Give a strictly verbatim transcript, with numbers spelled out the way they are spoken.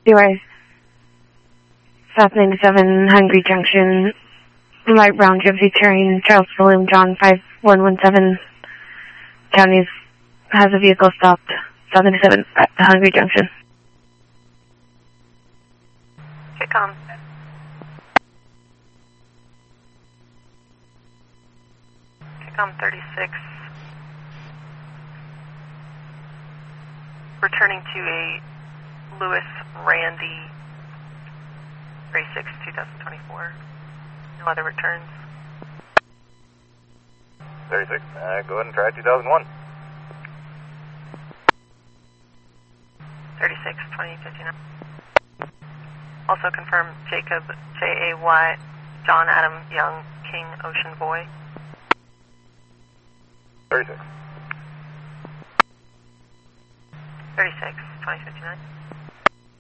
B Y South ninety-seven, Hungary Junction, light brown gypsy terrain, Charles Saloon, John five one one seven, counties, has a vehicle stopped, South ninety-seven at the Hungary Junction. Okay, com. Okay, com thirty-six. Returning to a Lewis Randy thirty-six, twenty twenty-four. No other returns. thirty-six, uh, go ahead and try two thousand one. thirty-six, twenty fifty-nine. Also confirm Jacob, J A Y, John Adam Young, King Ocean Boy. thirty-six. thirty-six, twenty fifty-nine.